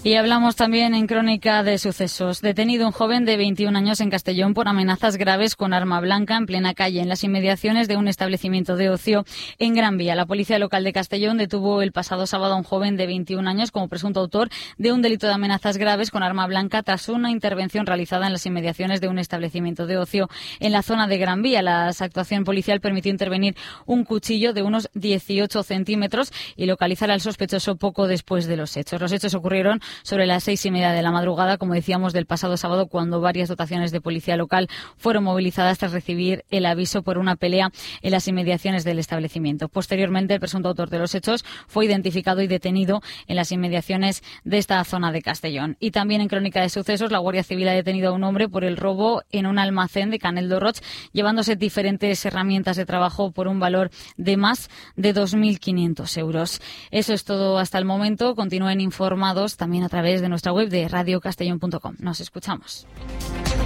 Y hablamos también en Crónica de Sucesos. Detenido un joven de 21 años en Castellón por amenazas graves con arma blanca en plena calle, en las inmediaciones de un establecimiento de ocio en Gran Vía. La policía local de Castellón detuvo el pasado sábado a un joven de 21 años como presunto autor de un delito de amenazas graves con arma blanca tras una intervención realizada en las inmediaciones de un establecimiento de ocio en la zona de Gran Vía. La actuación policial permitió intervenir un cuchillo de unos 18 centímetros y localizar al sospechoso poco después de los hechos. Los hechos ocurrieron sobre las 6:30 de la madrugada, como decíamos, del pasado sábado, cuando varias dotaciones de policía local fueron movilizadas tras recibir el aviso por una pelea en las inmediaciones del establecimiento. Posteriormente, el presunto autor de los hechos fue identificado y detenido en las inmediaciones de esta zona de Castellón. Y también en Crónica de Sucesos, la Guardia Civil ha detenido a un hombre por el robo en un almacén de Canel de Roig, llevándose diferentes herramientas de trabajo por un valor de más de 2.500 euros. Eso es todo hasta el momento. Continúen informados también a través de nuestra web de radiocastellón.com. Nos escuchamos.